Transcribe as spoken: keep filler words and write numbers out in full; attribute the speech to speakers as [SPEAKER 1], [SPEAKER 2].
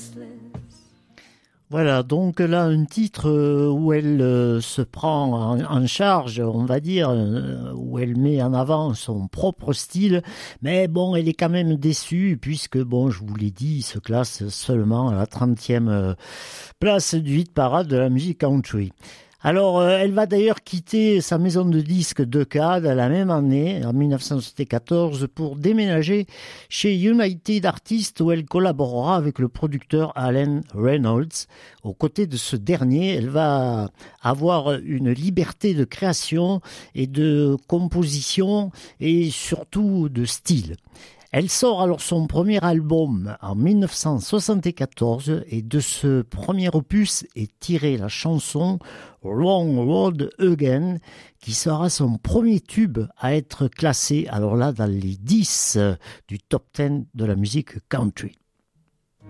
[SPEAKER 1] Voilà, donc là, un titre où elle euh, se prend en, en charge, on va dire, euh, où elle met en avant son propre style, mais bon, elle est quand même déçue, puisque, bon, je vous l'ai dit, il se classe seulement à la trentième euh, place du hit parade de la musique country. Alors, euh, elle va d'ailleurs quitter sa maison de disques Decade la même année, en dix-neuf cent soixante-quatorze, pour déménager chez United Artists où elle collaborera avec le producteur Allen Reynolds. Aux côtés de ce dernier, elle va avoir une liberté de création et de composition et surtout de style. Elle sort alors son premier album en dix-neuf cent soixante-quatorze et de ce premier opus est tirée la chanson Wrong Road Again qui sera son premier tube à être classé alors là dans les dix du top dix de la musique country.